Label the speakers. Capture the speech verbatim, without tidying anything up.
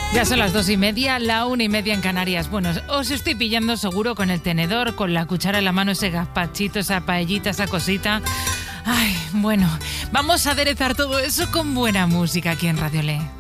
Speaker 1: Ya son las dos y media, la una y media en Canarias. Bueno, os estoy pillando seguro con el tenedor, con la cuchara en la mano, ese gazpachito, esa paellita, esa cosita. Ay, bueno, vamos a aderezar todo eso con buena música aquí en Radio Le.